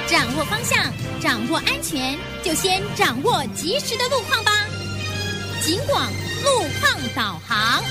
掌握方向，掌握安全，就先掌握及时的路况吧。警广路况导航。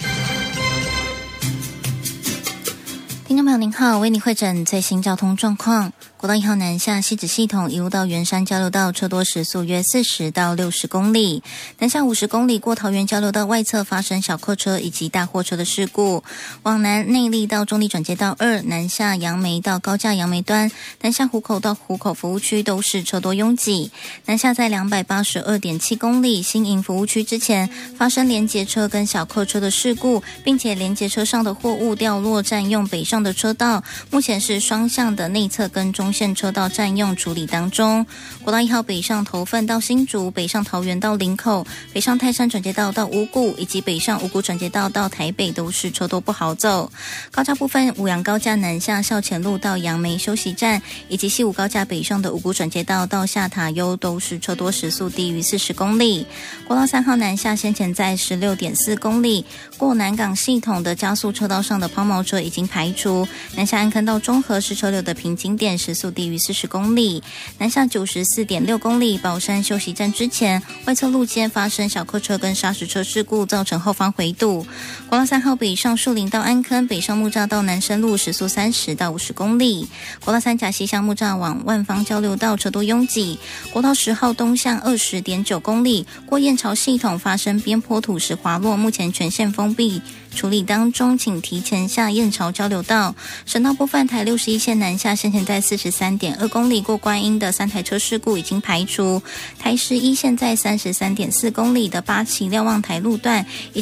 听众朋友您好，为你汇诊最新交通状况。国道1号南下汐止系统一路到圆山交流道车多时速约40到60公里，南下50公里过桃园交流道外侧发生小客车以及大货车的事故。往南内坜到中坜转接道2，南下杨梅到高架杨梅端，南下湖口到湖口服务区都是车多拥挤。南下在282.7公里新营服务区之前发生联结车跟小客车的事故，并且联结车上的货物掉落占用北上的车道，目前是双向的内侧跟中线车道占用处理当中。国道1号北上头份到新竹，北上桃园到林口，北上泰山转接道到五股，以及北上五股转接道到台北都是车多不好走。高架部分，五杨高架南下校前路到杨梅休息站，以及西武高架北上的五股转接道到下塔悠都是车多时速低于40公里。国道3号南下先前在16.4公里，过南港系统的加速车道上的抛锚车已经排除。南下安坑到中和是车流的瓶颈点，时速低于40公里。南下94.6公里，宝山休息站之前外侧路肩发生小客车跟砂石车事故，造成后方回堵。国道3号北上树林到安坑，北上木栅到南深路时速30到50公里。国道3甲西向木栅往万方交流道车多拥挤。国道10号东向20.9公里，过燕巢系统发生边坡土石滑落，目前全线封闭处理当中，请提前下燕巢交流道。省道部分，台61线南下先前在43.2公里过观音的3台车事故已经排除。台11线在33.4公里的八旗瞭望台路段